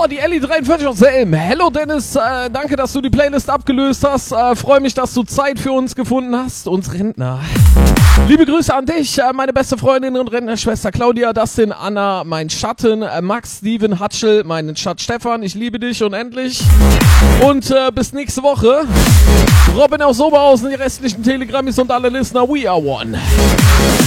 die Ellie43 aus Selm. Hello Dennis, danke, dass du die Playlist abgelöst hast. Freue mich, dass du Zeit für uns gefunden hast. Uns Rentner. Liebe Grüße an dich, meine beste Freundin und Rentnerschwester Claudia, Dustin, Anna, mein Schatten, Max, Steven, Hatschel, meinen Schatz Stefan. Ich liebe dich unendlich. Und bis nächste Woche. Robin aus Oberhausen, die restlichen Telegrammis und alle Listener. We are one.